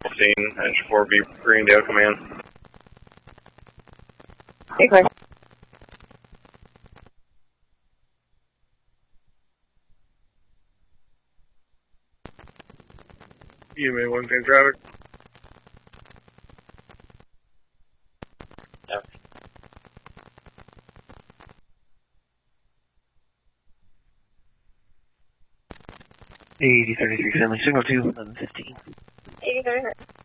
Scene, H4B, Greendale, command. Hey, Claire. UMA 1 10 traffic. Yep. 8033 Family, signal 2, 1115. 8033.